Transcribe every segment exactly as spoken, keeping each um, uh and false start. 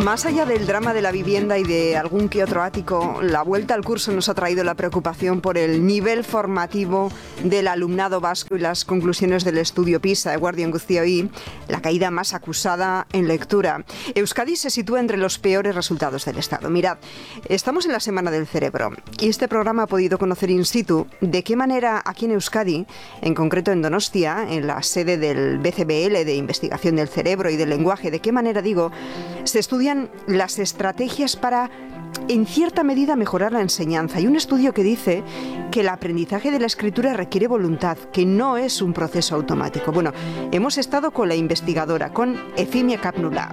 Más allá del drama de la vivienda y de algún que otro ático, la vuelta al curso nos ha traído la preocupación por el nivel formativo del alumnado vasco y las conclusiones del estudio PISA, Eguardion Guztioi, la caída más acusada en lectura. Euskadi se sitúa entre los peores resultados del Estado. Mirad, estamos en la Semana del Cerebro y este programa ha podido conocer in situ de qué manera aquí en Euskadi, en concreto en Donostia, en la sede del B C B L de Investigación del Cerebro y del Lenguaje, de qué manera, digo, se estudian las estrategias para, en cierta medida, mejorar la enseñanza. Hay un estudio que dice que el aprendizaje de la escritura requiere voluntad, que no es un proceso automático. Bueno, hemos estado con la investigadora, con Efimia Kapnula.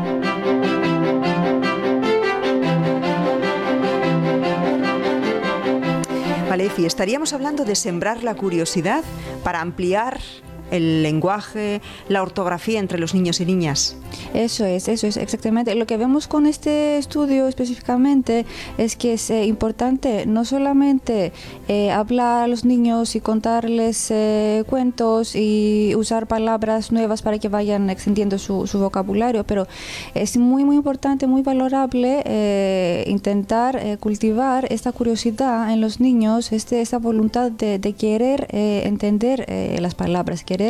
Vale, Efi, estaríamos hablando de sembrar la curiosidad para ampliar el lenguaje, la ortografía entre los niños y niñas. Eso es, eso es exactamente. Lo que vemos con este estudio específicamente es que es eh, importante no solamente eh, hablar a los niños y contarles eh, cuentos y usar palabras nuevas para que vayan extendiendo su, su vocabulario, pero es muy, muy importante, muy valorable eh, intentar eh, cultivar esta curiosidad en los niños, este, esta voluntad de, de querer eh, entender eh, las palabras, querer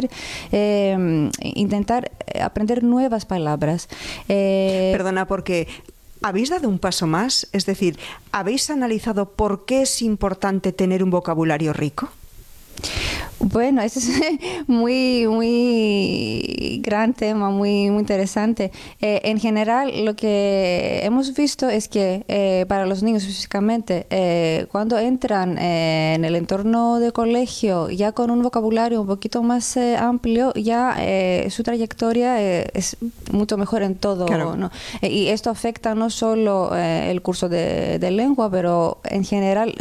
eh, intentar aprender nuevas palabras. Eh, Perdona, porque ¿habéis dado un paso más? Es decir, ¿habéis analizado por qué es importante tener un vocabulario rico? Bueno, eso es muy, muy gran tema, muy, muy interesante. Eh, en general, lo que hemos visto es que eh, para los niños físicamente, eh, cuando entran eh, en el entorno de colegio, ya con un vocabulario un poquito más eh, amplio, ya eh, su trayectoria eh, es mucho mejor en todo, claro, ¿no? Eh, y esto afecta no solo eh, el curso de, de lengua, pero en general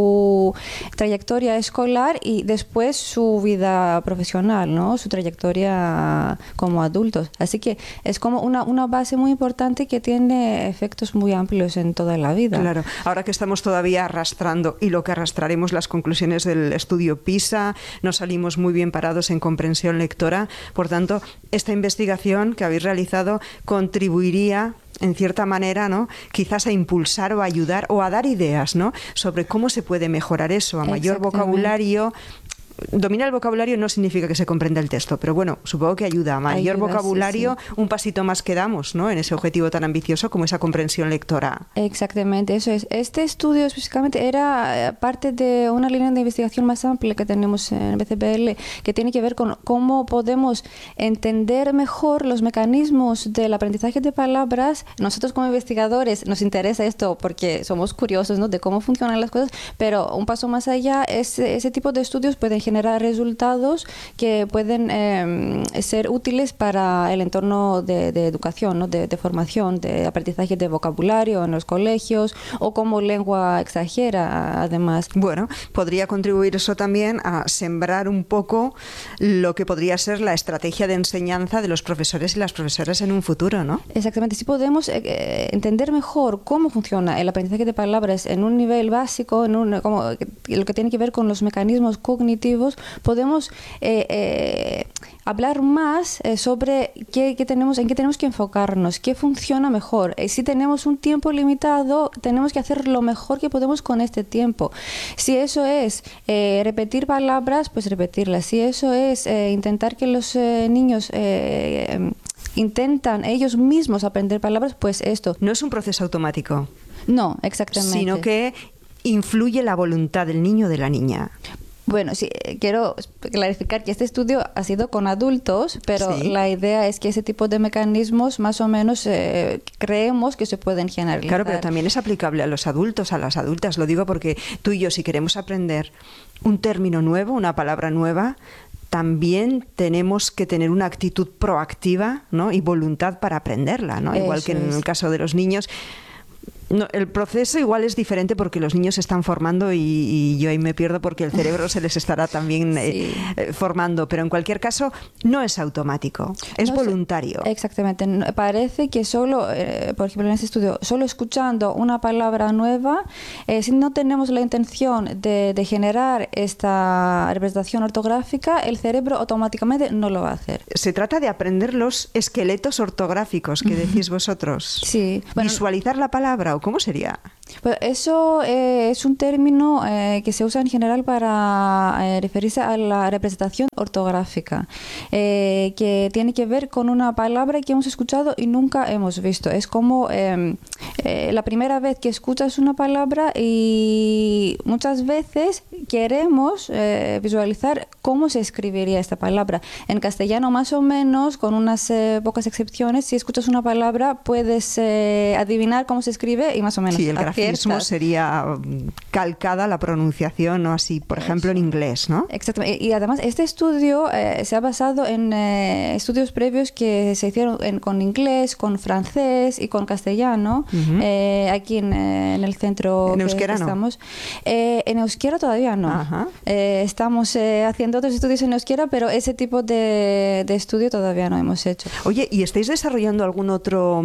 su trayectoria escolar y después su vida profesional, ¿no? Su trayectoria como adultos. Así que es como una, una base muy importante que tiene efectos muy amplios en toda la vida. Claro. Ahora que estamos todavía arrastrando y lo que arrastraremos las conclusiones del estudio PISA, nos salimos muy bien parados en comprensión lectora. Por tanto, esta investigación que habéis realizado contribuiría en cierta manera, ¿no?, quizás a impulsar o a ayudar o a dar ideas, ¿no?, sobre cómo se puede mejorar eso, a mayor vocabulario. Dominar el vocabulario no significa que se comprenda el texto, pero bueno, supongo que ayuda. A mayor ayuda, vocabulario, sí, sí. Un pasito más que damos, ¿no?, en ese objetivo tan ambicioso como esa comprensión lectora. Exactamente, eso es. Este estudio específicamente era parte de una línea de investigación más amplia que tenemos en B C B L, que tiene que ver con cómo podemos entender mejor los mecanismos del aprendizaje de palabras. Nosotros como investigadores nos interesa esto porque somos curiosos, ¿no?, de cómo funcionan las cosas, pero un paso más allá, es, ese tipo de estudios pueden generar resultados que pueden eh, ser útiles para el entorno de, de educación, ¿no?, de, de formación, de aprendizaje de vocabulario en los colegios o como lengua extranjera, además. Bueno, podría contribuir eso también a sembrar un poco lo que podría ser la estrategia de enseñanza de los profesores y las profesoras en un futuro, ¿no? Exactamente. Si podemos eh, entender mejor cómo funciona el aprendizaje de palabras en un nivel básico, en un, como, lo que tiene que ver con los mecanismos cognitivos, podemos eh, eh, hablar más eh, sobre qué, qué tenemos, en qué tenemos que enfocarnos, qué funciona mejor. Eh, si tenemos un tiempo limitado, tenemos que hacer lo mejor que podemos con este tiempo. Si eso es eh, repetir palabras, pues repetirlas. Si eso es eh, intentar que los eh, niños eh, intentan ellos mismos aprender palabras, pues esto. No es un proceso automático. No, exactamente. Sino que influye la voluntad del niño o de la niña. Bueno, sí, quiero clarificar que este estudio ha sido con adultos, pero sí, la idea es que ese tipo de mecanismos más o menos eh, creemos que se pueden generalizar. Claro, pero también es aplicable a los adultos, a las adultas. Lo digo porque tú y yo, si queremos aprender un término nuevo, una palabra nueva, también tenemos que tener una actitud proactiva, ¿no?, y voluntad para aprenderla, ¿no? Igual que en el caso de los niños. No, el proceso igual es diferente porque los niños se están formando y, y yo ahí me pierdo porque el cerebro se les estará también eh, sí. eh, formando, pero en cualquier caso no es automático, es no voluntario. Es, exactamente, parece que solo, eh, por ejemplo en este estudio, solo escuchando una palabra nueva, eh, si no tenemos la intención de, de generar esta representación ortográfica, el cerebro automáticamente no lo va a hacer. Se trata de aprender los esqueletos ortográficos que decís vosotros. Sí. Bueno, visualizar la palabra. ¿Cómo sería? Pues eso eh, es un término eh, que se usa en general para eh, referirse a la representación ortográfica, eh, que tiene que ver con una palabra que hemos escuchado y nunca hemos visto. Es como eh, eh, la primera vez que escuchas una palabra y muchas veces queremos eh, visualizar cómo se escribiría esta palabra. En castellano más o menos, con unas eh, pocas excepciones, si escuchas una palabra puedes eh, adivinar cómo se escribe y más o menos. Sí, el grafismo sería calcada la pronunciación o así, por Eso. ejemplo en inglés, ¿no? Exactamente. Y además este estudio eh, se ha basado en eh, estudios previos que se hicieron en, con inglés, con francés y con castellano, uh-huh. eh, aquí en, eh, en el centro ¿En euskera que no? estamos. Eh, en euskera todavía no. Uh-huh. Eh, estamos eh, haciendo otros estudios en euskera, pero ese tipo de, de estudio todavía no hemos hecho. Oye, ¿y estáis desarrollando algún otro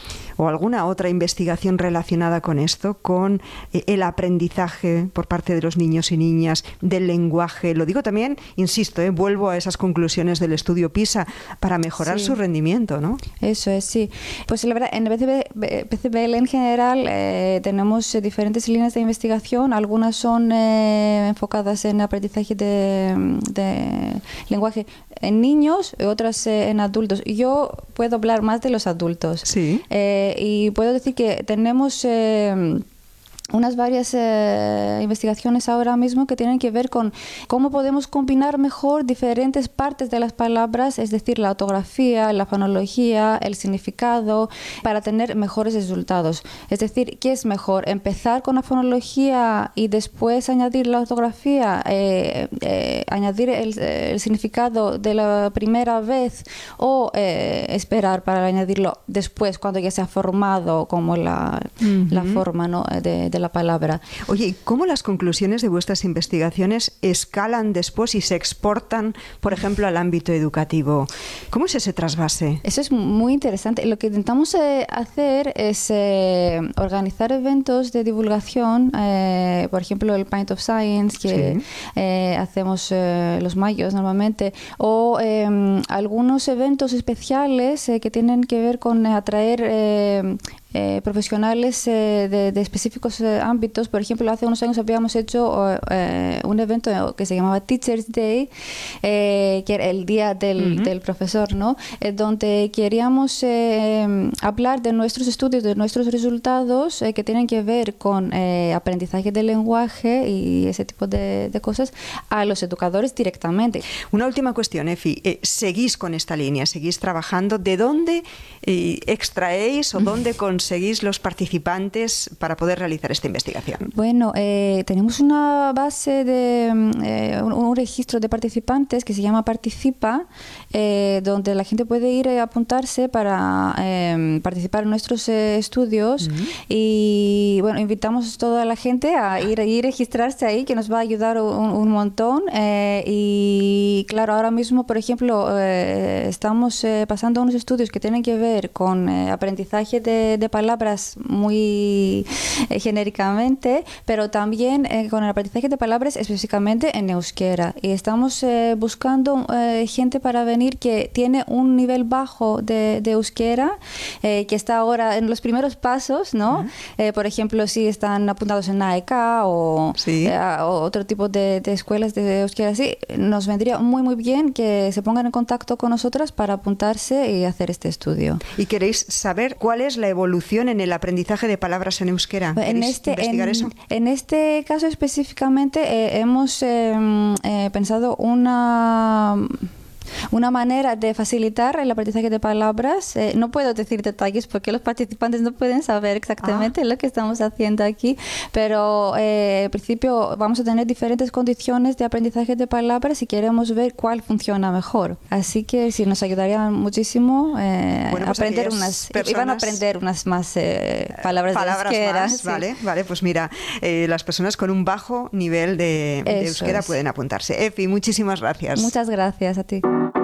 o alguna otra investigación relacionada con esto, con eh, el aprendizaje por parte de los niños y niñas, del lenguaje? Lo digo también, insisto, eh, vuelvo a esas conclusiones del estudio PISA, para mejorar sí. su rendimiento, ¿no? Eso es, sí. Pues la verdad, en el P C B L en general eh, tenemos eh, diferentes líneas de investigación. Algunas son eh, enfocadas en aprendizaje de, de lenguaje en niños, otras eh, en adultos. Yo puedo hablar más de los adultos. Sí. Eh, y puedo decir que tenemos eh, unas varias eh, investigaciones ahora mismo que tienen que ver con cómo podemos combinar mejor diferentes partes de las palabras, es decir, la ortografía, la fonología, el significado, para tener mejores resultados. Es decir, ¿qué es mejor? ¿Empezar con la fonología y después añadir la ortografía, eh, eh, añadir el, el significado de la primera vez o eh, esperar para añadirlo después cuando ya se ha formado como la, uh-huh. la forma, ¿no? de, de la palabra? Oye, ¿y cómo las conclusiones de vuestras investigaciones escalan después y se exportan, por ejemplo, al ámbito educativo? ¿Cómo es ese trasvase? Eso es muy interesante. Lo que intentamos eh, hacer es eh, organizar eventos de divulgación, eh, por ejemplo, el Pint of Science, que sí. eh, hacemos eh, los mayos normalmente, o eh, algunos eventos especiales eh, que tienen que ver con atraer eh, Eh, profesionales eh, de, de específicos eh, ámbitos. Por ejemplo, hace unos años habíamos hecho eh, un evento que se llamaba Teachers Day, eh, que era el día del, uh-huh. del profesor, ¿no? Eh, donde queríamos eh, hablar de nuestros estudios, de nuestros resultados eh, que tienen que ver con eh, aprendizaje del lenguaje y ese tipo de, de cosas a los educadores directamente. Una última cuestión, Efi. Eh, ¿Seguís con esta línea? ¿Seguís trabajando? ¿De dónde eh, extraéis o dónde conseguís seguís los participantes para poder realizar esta investigación? Bueno, eh, tenemos una base de eh, un, un registro de participantes que se llama Participa, eh, donde la gente puede ir a apuntarse para eh, participar en nuestros eh, estudios. Uh-huh. Y bueno, invitamos a toda la gente a ir, a ir a registrarse ahí, que nos va a ayudar un, un montón. Eh, y claro, ahora mismo, por ejemplo, eh, estamos eh, pasando unos estudios que tienen que ver con eh, aprendizaje de, de palabras muy eh, genéricamente, pero también eh, con el aprendizaje de palabras específicamente en euskera. Y estamos eh, buscando eh, gente para venir que tiene un nivel bajo de, de euskera, eh, que está ahora en los primeros pasos, ¿no? Uh-huh. Eh, por ejemplo, si están apuntados en A E K o, sí. eh, o otro tipo de, de escuelas de euskera así, nos vendría muy muy bien que se pongan en contacto con nosotras para apuntarse y hacer este estudio. ¿Y queréis saber cuál es la evolución en el aprendizaje de palabras en euskera? En este, investigar en, eso? En este caso específicamente eh, hemos eh, eh, pensado una... una manera de facilitar el aprendizaje de palabras. Eh, no puedo decir detalles porque los participantes no pueden saber exactamente ah. lo que estamos haciendo aquí, pero eh, al principio vamos a tener diferentes condiciones de aprendizaje de palabras y queremos ver cuál funciona mejor. Así que sí, nos ayudaría muchísimo eh, bueno, pues aprender unas, personas... iban a aprender unas más eh, palabras, palabras de euskera. Más, sí. Vale, vale, pues mira, eh, las personas con un bajo nivel de, de euskera es. pueden apuntarse. Efi, muchísimas gracias. Muchas gracias a ti.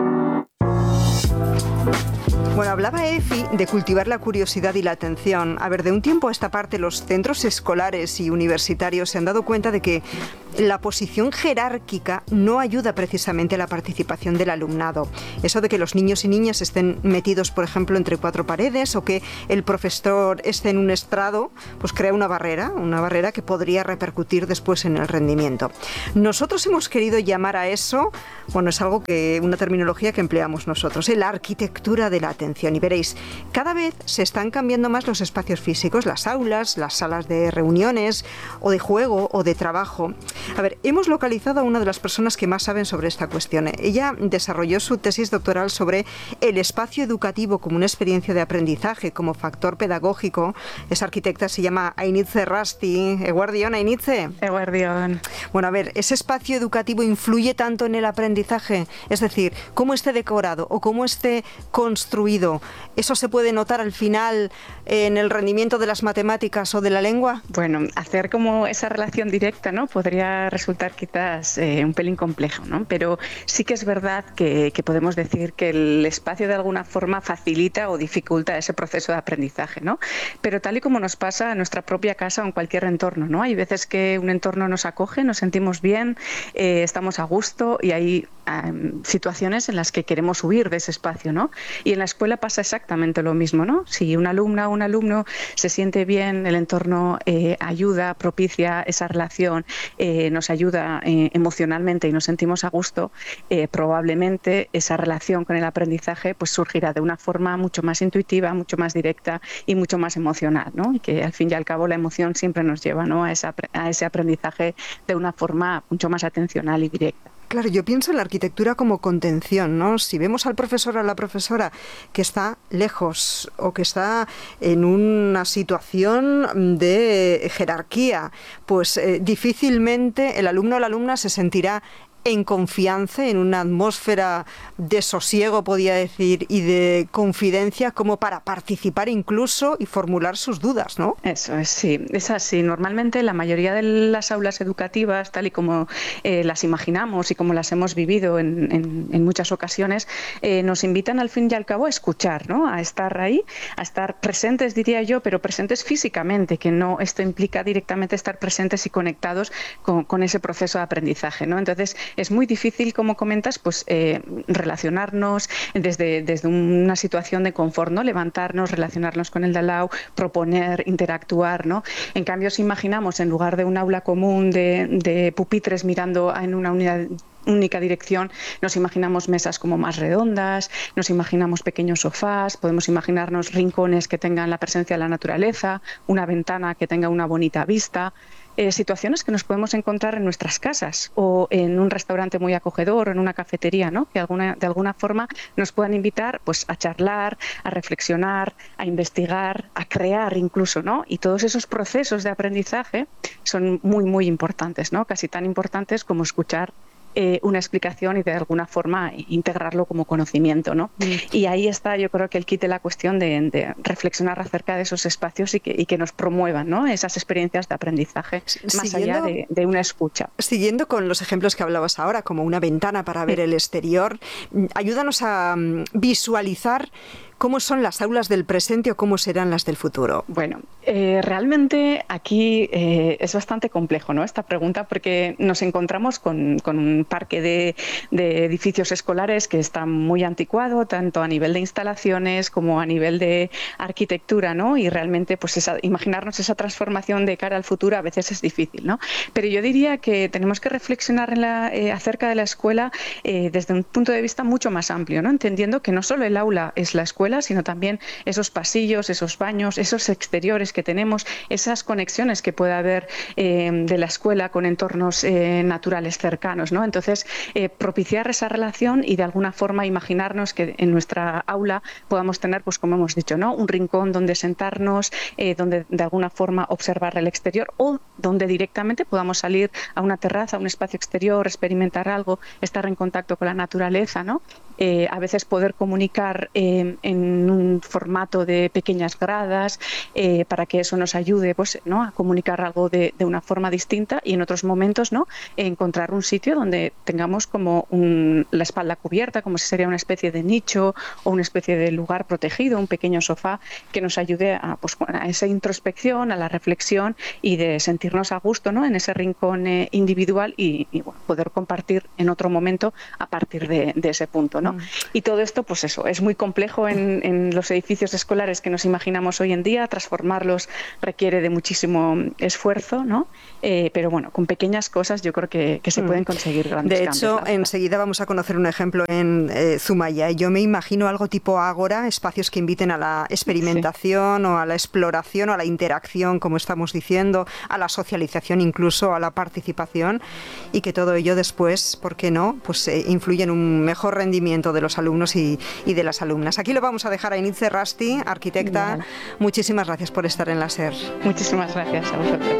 Bueno, hablaba Efi de cultivar la curiosidad y la atención. A ver, de un tiempo a esta parte los centros escolares y universitarios se han dado cuenta de que la posición jerárquica no ayuda precisamente a la participación del alumnado. Eso de que los niños y niñas estén metidos, por ejemplo, entre cuatro paredes o que el profesor esté en un estrado, pues crea una barrera, una barrera que podría repercutir después en el rendimiento. Nosotros hemos querido llamar a eso, bueno, es algo que, una terminología que empleamos nosotros, ¿eh? La arquitectura de la atención. Y veréis, cada vez se están cambiando más los espacios físicos, las aulas, las salas de reuniones o de juego o de trabajo. A ver, hemos localizado a una de las personas que más saben sobre esta cuestión. Ella desarrolló su tesis doctoral sobre el espacio educativo como una experiencia de aprendizaje, como factor pedagógico. Es arquitecta, se llama Ainitze Rasti. Eguardión, Ainitze. Eguardión. Bueno, a ver, ¿ese espacio educativo influye tanto en el aprendizaje? Es decir, cómo esté decorado o cómo esté construido, ¿eso se puede notar al final en el rendimiento de las matemáticas o de la lengua? Bueno, hacer como esa relación directa, ¿no? Podría resultar quizás eh, un pelín complejo, ¿no? Pero sí que es verdad que, que podemos decir que el espacio de alguna forma facilita o dificulta ese proceso de aprendizaje, ¿no? Pero tal y como nos pasa en nuestra propia casa o en cualquier entorno, ¿no? Hay veces que un entorno nos acoge, nos sentimos bien, eh, estamos a gusto y hay eh, situaciones en las que queremos huir de ese espacio, ¿no? Y en la escuela pasa exactamente lo mismo, ¿no? Si una alumna o un alumno se siente bien, el entorno eh, ayuda, propicia esa relación, eh, nos ayuda eh, emocionalmente y nos sentimos a gusto, eh, probablemente esa relación con el aprendizaje pues surgirá de una forma mucho más intuitiva, mucho más directa y mucho más emocional, ¿no? Y que al fin y al cabo la emoción siempre nos lleva, ¿no? a, esa, a ese aprendizaje de una forma mucho más atencional y directa. Claro, yo pienso en la arquitectura como contención, ¿no? Si vemos al profesor o a la profesora que está lejos o que está en una situación de jerarquía, pues eh, difícilmente el alumno o la alumna se sentirá en confianza, en una atmósfera de sosiego, podía decir, y de confidencia, como para participar incluso y formular sus dudas, ¿no? Eso es, sí, es así. Normalmente la mayoría de las aulas educativas, tal y como eh, las imaginamos y como las hemos vivido en, en, en muchas ocasiones, eh, nos invitan al fin y al cabo a escuchar, ¿no? A estar ahí, a estar presentes, diría yo, pero presentes físicamente, que no esto implica directamente estar presentes y conectados con, con ese proceso de aprendizaje, ¿no? Entonces, es muy difícil, como comentas, pues eh, relacionarnos desde, desde una situación de confort, ¿no? Levantarnos, relacionarnos con el de al lado, proponer, interactuar, ¿no? En cambio, si imaginamos en lugar de un aula común de, de pupitres mirando en una unidad única dirección, nos imaginamos mesas como más redondas, nos imaginamos pequeños sofás, podemos imaginarnos rincones que tengan la presencia de la naturaleza, una ventana que tenga una bonita vista. Eh, situaciones que nos podemos encontrar en nuestras casas o en un restaurante muy acogedor o en una cafetería, ¿no? Que alguna, de alguna forma nos puedan invitar pues, a charlar, a reflexionar, a investigar, a crear incluso, ¿no? Y todos esos procesos de aprendizaje son muy, muy importantes, ¿no? Casi tan importantes como escuchar Eh, una explicación y de alguna forma integrarlo como conocimiento, ¿no? Mm. Y ahí está, yo creo que el kit de la cuestión de, de reflexionar acerca de esos espacios y que, y que nos promuevan, ¿no? Esas experiencias de aprendizaje, más siguiendo, allá de, de una escucha. Siguiendo con los ejemplos que hablabas ahora, como una ventana para ver el exterior, ayúdanos a visualizar ¿cómo son las aulas del presente o cómo serán las del futuro? Bueno, eh, realmente aquí eh, es bastante complejo, ¿no? Esta pregunta, porque nos encontramos con, con un parque de, de edificios escolares que está muy anticuado, tanto a nivel de instalaciones como a nivel de arquitectura, ¿no? Y realmente, pues esa, imaginarnos esa transformación de cara al futuro a veces es difícil, ¿no? Pero yo diría que tenemos que reflexionar en la, eh, acerca de la escuela eh, desde un punto de vista mucho más amplio, ¿no? Entendiendo que no solo el aula es la escuela, escuela, sino también esos pasillos, esos baños, esos exteriores que tenemos, esas conexiones que puede haber eh, de la escuela con entornos eh, naturales cercanos, ¿no? Entonces, eh, propiciar esa relación y de alguna forma imaginarnos que en nuestra aula podamos tener, pues como hemos dicho, ¿no?, un rincón donde sentarnos, eh, donde de alguna forma observar el exterior, o donde directamente podamos salir a una terraza, a un espacio exterior, experimentar algo, estar en contacto con la naturaleza, ¿no? Eh, a veces poder comunicar eh, en un formato de pequeñas gradas eh, para que eso nos ayude, pues, ¿no?, a comunicar algo de, de una forma distinta, y en otros momentos, ¿no?, encontrar un sitio donde tengamos como un, la espalda cubierta, como si sería una especie de nicho o una especie de lugar protegido, un pequeño sofá que nos ayude a, pues, a esa introspección, a la reflexión y de sentirnos a gusto, ¿no?, en ese rincón eh, individual y, y bueno, poder compartir en otro momento a partir de, de ese punto, ¿no? Mm. Y todo esto, pues eso, es muy complejo en, en los edificios escolares que nos imaginamos hoy en día. Transformarlos requiere de muchísimo esfuerzo, ¿no? Eh, pero bueno, con pequeñas cosas yo creo que, que se pueden conseguir grandes cambios. De hecho, cambios, enseguida vamos a conocer un ejemplo en eh, Zumaya. Yo me imagino algo tipo Ágora, espacios que inviten a la experimentación, sí, o a la exploración o a la interacción, como estamos diciendo, a la socialización, incluso a la participación, y que todo ello después, ¿por qué no?, pues eh, influye en un mejor rendimiento de los alumnos y, y de las alumnas. Aquí lo vamos a dejar a Einice Rasti, arquitecta. Bien. Muchísimas gracias por estar en la SER. Muchísimas gracias a vosotros.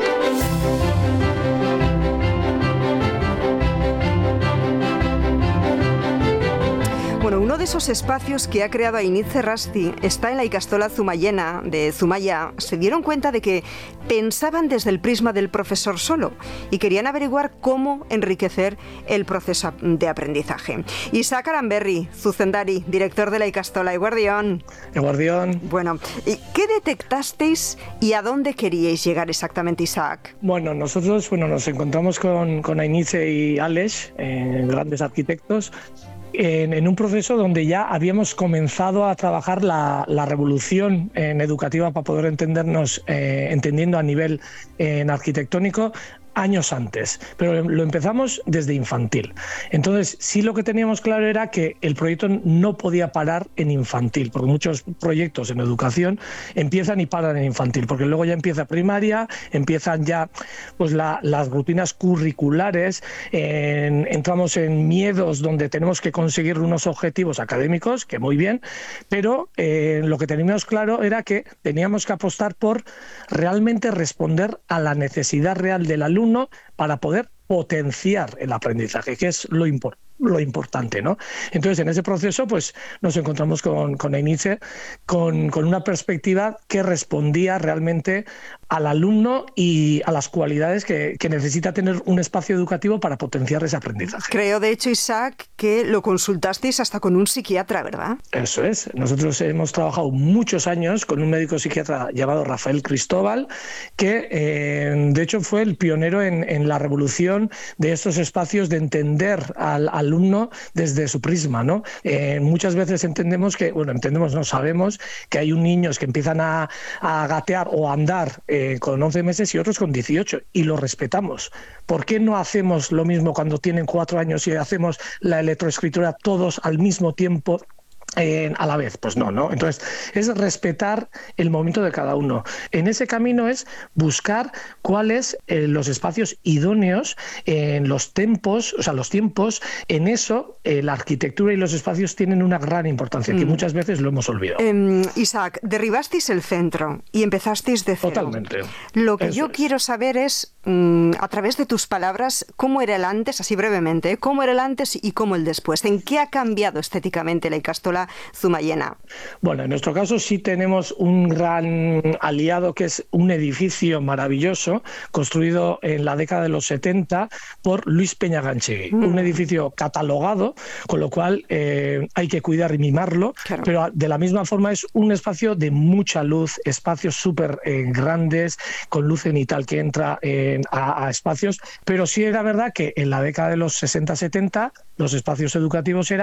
Bueno, uno de esos espacios que ha creado Einice Rasti está en la ikastola zumayena de Zumaya. Se dieron cuenta de que pensaban desde el prisma del profesor solo y querían averiguar cómo enriquecer el proceso de aprendizaje. Isaac Aranberri, zuzendari, director de la ikastola. Eguardión. Eguardión. Bueno, ¿qué detectasteis y a dónde queríais llegar exactamente, Isaac? Bueno, nosotros bueno, nos encontramos con, con Einice y Alex, eh, grandes arquitectos, En, en un proceso donde ya habíamos comenzado a trabajar la, la revolución en educativa para poder entendernos, eh, entendiendo a nivel eh, en arquitectónico, años antes, pero lo empezamos desde infantil. Entonces, sí, lo que teníamos claro era que el proyecto no podía parar en infantil, porque muchos proyectos en educación empiezan y paran en infantil, porque luego ya empieza primaria, empiezan ya pues la, las rutinas curriculares, en, entramos en miedos donde tenemos que conseguir unos objetivos académicos, que muy bien, pero eh, lo que teníamos claro era que teníamos que apostar por realmente responder a la necesidad real del alumno para poder potenciar el aprendizaje, que es lo importante. lo importante, ¿no? Entonces, en ese proceso, pues nos encontramos con, con Einice con, con una perspectiva que respondía realmente al alumno y a las cualidades que, que necesita tener un espacio educativo para potenciar ese aprendizaje. Creo, de hecho, Isaac, que lo consultasteis hasta con un psiquiatra, ¿verdad? Eso es. Nosotros hemos trabajado muchos años con un médico psiquiatra llamado Rafael Cristóbal, que eh, de hecho fue el pionero en, en la revolución de estos espacios de entender al, al alumno desde su prisma, ¿no? Eh, muchas veces entendemos que, bueno, entendemos, no sabemos que hay un niños que empiezan a, a gatear o a andar eh, con once meses y otros con dieciocho, y lo respetamos. ¿Por qué no hacemos lo mismo cuando tienen cuatro años y hacemos la electroescritura todos al mismo tiempo? Eh, a la vez, pues no, ¿no? Entonces, es respetar el momento de cada uno. En ese camino es buscar cuáles eh, los espacios idóneos, en eh, los tempos, o sea, los tiempos, en eso eh, la arquitectura y los espacios tienen una gran importancia, mm. que muchas veces lo hemos olvidado. Eh, Isaac, derribasteis el centro y empezasteis de cero. Totalmente. Lo que eso yo es. quiero saber es, mmm, a través de tus palabras, cómo era el antes, así brevemente, cómo era el antes y cómo el después. ¿En qué ha cambiado estéticamente la ikastola zumayena? Bueno, en nuestro caso sí tenemos un gran aliado, que es un edificio maravilloso construido en la década de los setenta por Luis Peñaganchegui, mm. un edificio catalogado, con lo cual eh, hay que cuidar y mimarlo, claro. Pero de la misma forma es un espacio de mucha luz, espacios súper eh, grandes, con luz cenital que entra eh, a, a espacios, pero sí era verdad que en la década de los sesenta setenta los espacios educativos eran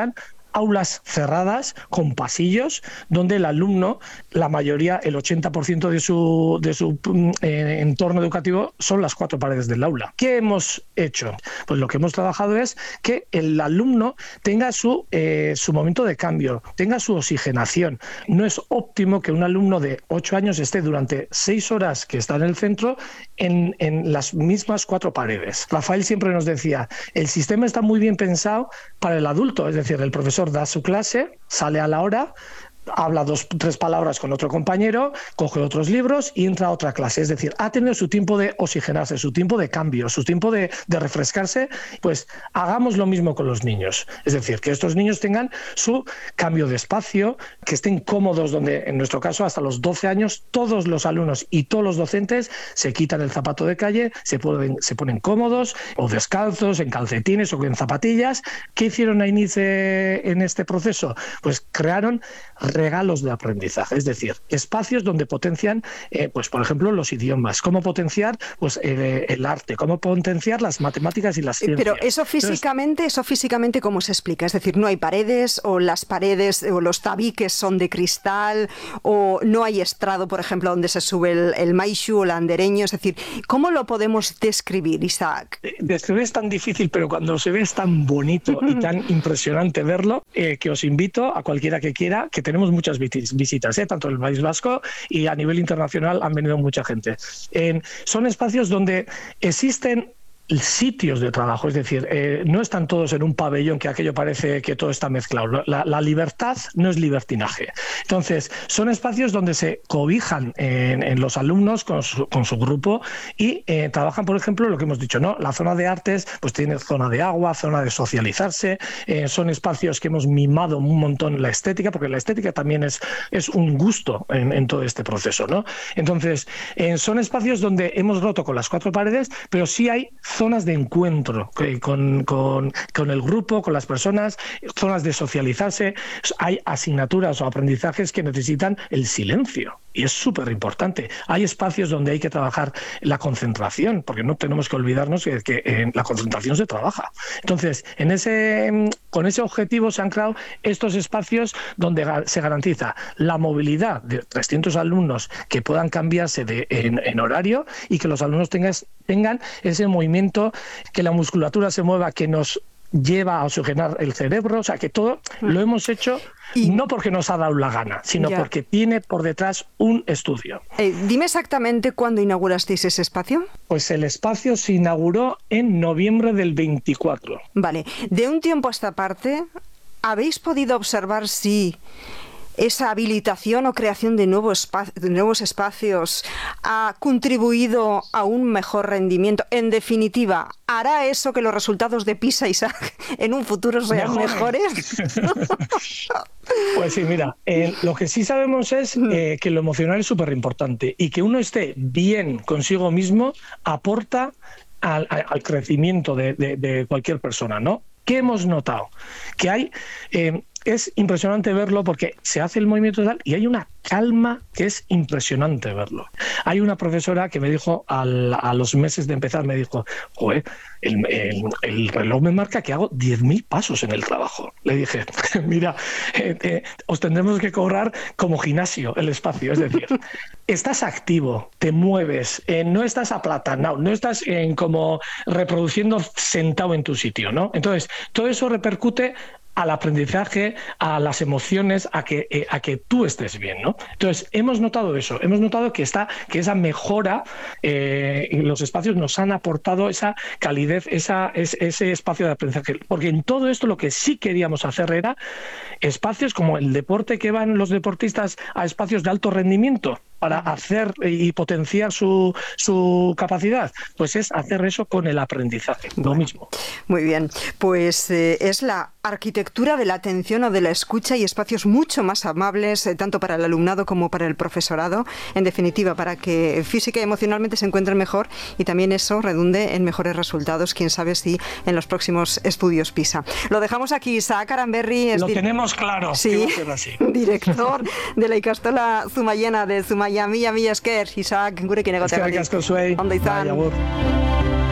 aulas cerradas con pasillos donde el alumno, la mayoría, el ochenta por ciento de su, de su eh, entorno educativo son las cuatro paredes del aula. ¿Qué hemos hecho? Pues lo que hemos trabajado es que el alumno tenga su, eh, su momento de cambio, tenga su oxigenación. No es óptimo que un alumno de ocho años esté durante seis horas que está en el centro en, en las mismas cuatro paredes. Rafael siempre nos decía, el sistema está muy bien pensado para el adulto, es decir, el profesor da su clase, sale a la hora, habla dos, tres palabras con otro compañero, coge otros libros y entra a otra clase. Es decir, ha tenido su tiempo de oxigenarse, su tiempo de cambio, su tiempo de, de refrescarse. Pues hagamos lo mismo con los niños. Es decir, que estos niños tengan su cambio de espacio, que estén cómodos, donde en nuestro caso hasta los doce años todos los alumnos y todos los docentes se quitan el zapato de calle, se, pueden, se ponen cómodos o descalzos, en calcetines o en zapatillas. ¿Qué hicieron Ainice en este proceso? Pues crearon regalos de aprendizaje, es decir, espacios donde potencian, eh, pues por ejemplo, los idiomas, cómo potenciar pues eh, el arte, cómo potenciar las matemáticas y las ciencias. Pero eso físicamente, Entonces, eso físicamente, ¿cómo se explica? Es decir, no hay paredes, o las paredes o los tabiques son de cristal, o no hay estrado, por ejemplo, donde se sube el, el maixu o el andereño. Es decir, ¿cómo lo podemos describir, Isaac? Describir es tan difícil, pero cuando se ve es tan bonito y tan impresionante verlo, eh, que os invito a cualquiera que quiera, que tenemos muchas visitas, ¿eh? Tanto en el País Vasco y a nivel internacional han venido mucha gente. Eh, son espacios donde existen sitios de trabajo, es decir, eh, no están todos en un pabellón que aquello parece que todo está mezclado. La, la libertad no es libertinaje. Entonces, son espacios donde se cobijan en, en los alumnos con su, con su grupo y eh, trabajan, por ejemplo, lo que hemos dicho, ¿no? La zona de artes pues tiene zona de agua, zona de socializarse, eh, son espacios que hemos mimado un montón la estética, porque la estética también es, es un gusto en, en todo este proceso, ¿no? Entonces, eh, son espacios donde hemos roto con las cuatro paredes, pero sí hay zonas de encuentro con, con, con el grupo, con las personas, zonas de socializarse. Hay asignaturas o aprendizajes que necesitan el silencio y es súper importante. Hay espacios donde hay que trabajar la concentración, porque no tenemos que olvidarnos que, que en la concentración se trabaja. Entonces, en ese, con ese objetivo se han creado estos espacios donde se garantiza la movilidad de trescientos alumnos que puedan cambiarse de, en, en horario y que los alumnos tengan, tengan ese movimiento, que la musculatura se mueva, que nos lleva a oxigenar el cerebro. O sea, que todo lo hemos hecho y no porque nos ha dado la gana, sino ya. porque tiene por detrás un estudio. Eh, dime exactamente cuándo inaugurasteis ese espacio. Pues el espacio se inauguró en noviembre del veinticuatro. Vale. De un tiempo a esta parte, ¿habéis podido observar si esa habilitación o creación de, nuevo espacio, de nuevos espacios ha contribuido a un mejor rendimiento? En definitiva, ¿hará eso que los resultados de PISA, Isaac, en un futuro sean mejores? Pues sí, mira, eh, lo que sí sabemos es eh, que lo emocional es súper importante y que uno esté bien consigo mismo aporta al, al crecimiento de, de, de cualquier persona, ¿no? ¿Qué hemos notado? Que hay... Eh, es impresionante verlo porque se hace el movimiento tal y hay una calma que es impresionante verlo. Hay una profesora que me dijo al, a los meses de empezar, me dijo, joder, el, el, el reloj me marca que hago diez mil pasos en el trabajo. Le dije, mira, eh, eh, os tendremos que cobrar como gimnasio el espacio, es decir, estás activo, te mueves, eh, no estás aplatanado, no estás eh, como reproduciendo sentado en tu sitio, ¿no? Entonces, todo eso repercute al aprendizaje, a las emociones, a que, eh, a que tú estés bien, ¿no? Entonces, hemos notado eso, hemos notado que, está, que esa mejora eh, en los espacios nos han aportado esa calidez, esa, es, ese espacio de aprendizaje. Porque en todo esto lo que sí queríamos hacer era espacios como el deporte, que van los deportistas a espacios de alto rendimiento para hacer y potenciar su, su capacidad, pues es hacer eso con el aprendizaje, lo mismo. Muy bien, pues eh, es la arquitectura de la atención o de la escucha y espacios mucho más amables, eh, tanto para el alumnado como para el profesorado, en definitiva, para que física y emocionalmente se encuentren mejor y también eso redunde en mejores resultados, quién sabe si en los próximos estudios PISA. Lo dejamos aquí. Isaac Aranberri es lo tenemos claro, sí, que va a ser así. Director de la Ikastola Zumayena de Zumaia. Mila, mila esker, Isaac, gurekin egoteagatik. Eskerrik asko zuei. Ondo izan. Bai, agur.